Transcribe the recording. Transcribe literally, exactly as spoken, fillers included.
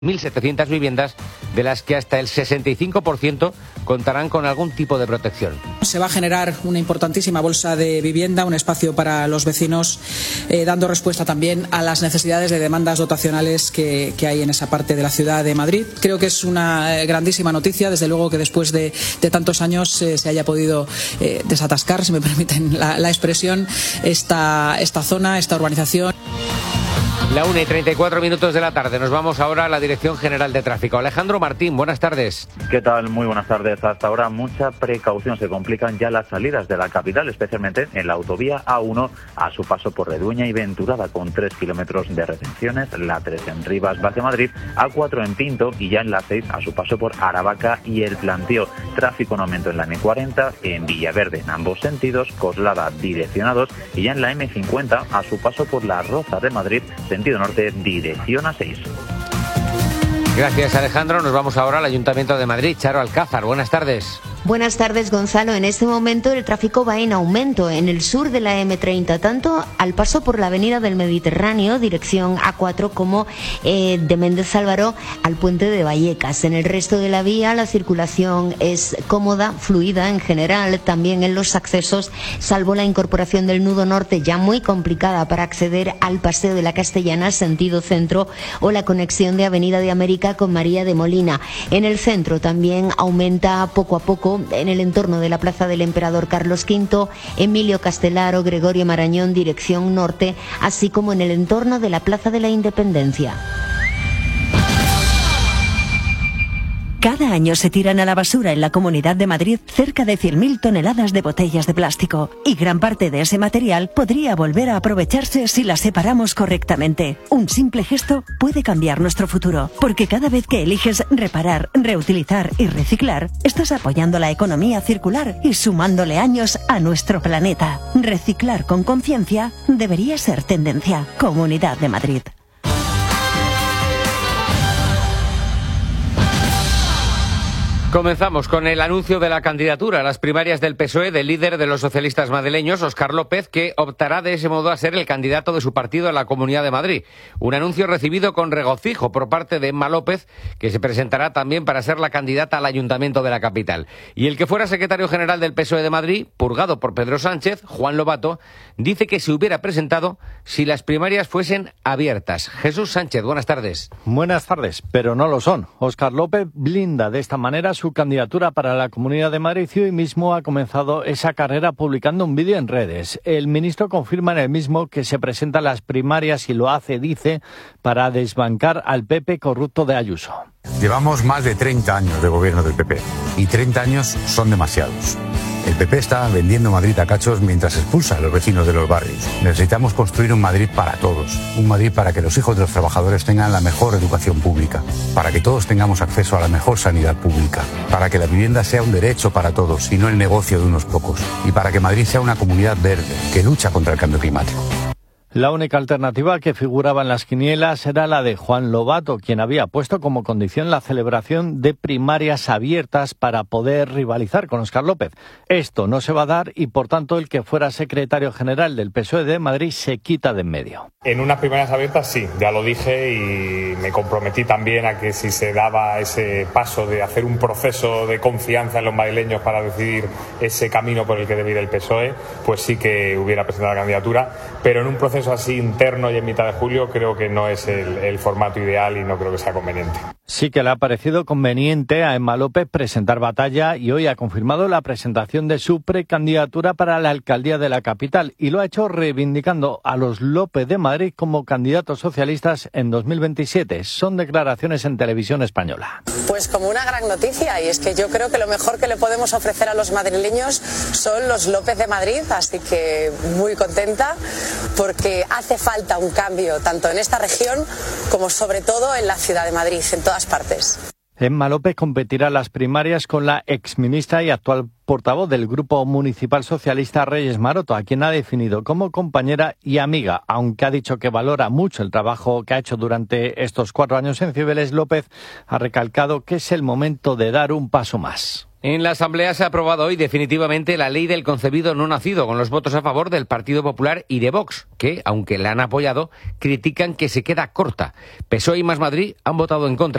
mil setecientas viviendas, de las que hasta el sesenta y cinco por ciento contarán con algún tipo de protección. Se va a generar una importantísima bolsa de vivienda, un espacio para los vecinos, eh, dando respuesta también a las necesidades de demandas dotacionales que, que hay en esa parte de la ciudad de Madrid. Creo que es una eh, grandísima noticia, desde luego que después de, de tantos años eh, se haya podido eh, desatascar, si me permiten la, la expresión, esta, esta zona, esta urbanización. La una y treinta y cuatro minutos de la tarde. Nos vamos ahora a la Dirección General de Tráfico. Alejandro Martín, buenas tardes. ¿Qué tal? Muy buenas tardes. Hasta ahora mucha precaución. Se complican ya las salidas de la capital, especialmente en la autovía A uno a su paso por Redueña y Venturada, con tres kilómetros de retenciones, la tres en Rivas, Valle Madrid, A cuatro en Pinto y ya en la seis a su paso por Aravaca y El Plantío. Tráfico en aumento en la eme cuarenta, en Villaverde en ambos sentidos, Coslada direccionados y ya en la eme cincuenta a su paso por La Roza de Madrid, sentido norte, dirección A seis. Gracias, Alejandro. Nos vamos ahora al Ayuntamiento de Madrid. Charo Alcázar, buenas tardes. Buenas tardes, Gonzalo. En este momento el tráfico va en aumento en el sur de la eme treinta, tanto al paso por la Avenida del Mediterráneo, dirección A cuatro, como eh, de Méndez Álvaro al puente de Vallecas. En el resto de la vía la circulación es cómoda, fluida en general, también en los accesos, salvo la incorporación del nudo norte, ya muy complicada para acceder al Paseo de la Castellana, sentido centro, o la conexión de Avenida de América con María de Molina. En el centro también aumenta poco a poco en el entorno de la Plaza del Emperador Carlos quinto, Emilio Castelaro, Gregorio Marañón, dirección norte, así como en el entorno de la Plaza de la Independencia. Cada año se tiran a la basura en la Comunidad de Madrid cerca de cien mil toneladas de botellas de plástico, y gran parte de ese material podría volver a aprovecharse si la separamos correctamente. Un simple gesto puede cambiar nuestro futuro, porque cada vez que eliges reparar, reutilizar y reciclar, estás apoyando la economía circular y sumándole años a nuestro planeta. Reciclar con conciencia debería ser tendencia. Comunidad de Madrid. Comenzamos con el anuncio de la candidatura a las primarias del P S O E del líder de los socialistas madrileños, Óscar López, que optará de ese modo a ser el candidato de su partido a la Comunidad de Madrid. Un anuncio recibido con regocijo por parte de Emma López, que se presentará también para ser la candidata al Ayuntamiento de la capital. Y el que fuera secretario general del P S O E de Madrid, purgado por Pedro Sánchez, Juan Lobato, dice que se hubiera presentado si las primarias fuesen abiertas. Jesús Sánchez, buenas tardes. Buenas tardes, pero no lo son. Óscar López blinda de esta manera su candidatura para la Comunidad de Madrid y hoy mismo ha comenzado esa carrera publicando un vídeo en redes. El ministro confirma en el mismo que se presentan las primarias y lo hace, dice, para desbancar al P P corrupto de Ayuso. Llevamos más de treinta años de gobierno del P P y treinta años son demasiados. El P P está vendiendo Madrid a cachos mientras expulsa a los vecinos de los barrios. Necesitamos construir un Madrid para todos, un Madrid para que los hijos de los trabajadores tengan la mejor educación pública, para que todos tengamos acceso a la mejor sanidad pública, para que la vivienda sea un derecho para todos y no el negocio de unos pocos, y para que Madrid sea una comunidad verde que lucha contra el cambio climático. La única alternativa que figuraba en las quinielas era la de Juan Lobato, quien había puesto como condición la celebración de primarias abiertas para poder rivalizar con Óscar López. Esto no se va a dar y, por tanto, el que fuera secretario general del P S O E de Madrid se quita de en medio. En unas primarias abiertas sí, ya lo dije y me comprometí también a que si se daba ese paso de hacer un proceso de confianza en los madrileños para decidir ese camino por el que debe ir el P S O E, pues sí que hubiera presentado la candidatura, pero en un proceso así interno y en mitad de julio creo que no es el, el formato ideal y no creo que sea conveniente. Sí que le ha parecido conveniente a Emma López presentar batalla y hoy ha confirmado la presentación de su precandidatura para la alcaldía de la capital y lo ha hecho reivindicando a los López de Madrid como candidatos socialistas en dos mil veintisiete. Son declaraciones en Televisión Española. Pues como una gran noticia, y es que yo creo que lo mejor que le podemos ofrecer a los madrileños son los López de Madrid, así que muy contenta porque hace falta un cambio tanto en esta región como sobre todo en la ciudad de Madrid, en todas partes. Emma López competirá en las primarias con la exministra y actual portavoz del Grupo Municipal Socialista Reyes Maroto, a quien ha definido como compañera y amiga. Aunque ha dicho que valora mucho el trabajo que ha hecho durante estos cuatro años en Cibeles, López ha recalcado que es el momento de dar un paso más. En la Asamblea se ha aprobado hoy definitivamente la ley del concebido no nacido, con los votos a favor del Partido Popular y de Vox, que, aunque la han apoyado, critican que se queda corta. P S O E y Más Madrid han votado en contra.